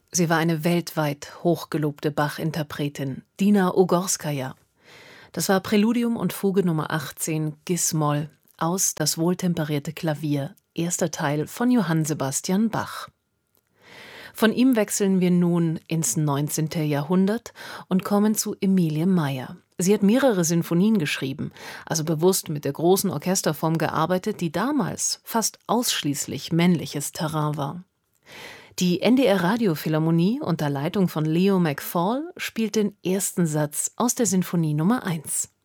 Sie war eine weltweit hochgelobte Bach-Interpretin, Dina Ugorskaja. Das war Präludium und Fuge Nummer 18, Gis-Moll, aus Das wohltemperierte Klavier, erster Teil von Johann Sebastian Bach. Von ihm wechseln wir nun ins 19. Jahrhundert und kommen zu Emilie Meyer. Sie hat mehrere Sinfonien geschrieben, also bewusst mit der großen Orchesterform gearbeitet, die damals fast ausschließlich männliches Terrain war. Die NDR-Radiophilharmonie unter Leitung von Leo McFall spielt den ersten Satz aus der Sinfonie Nummer 1.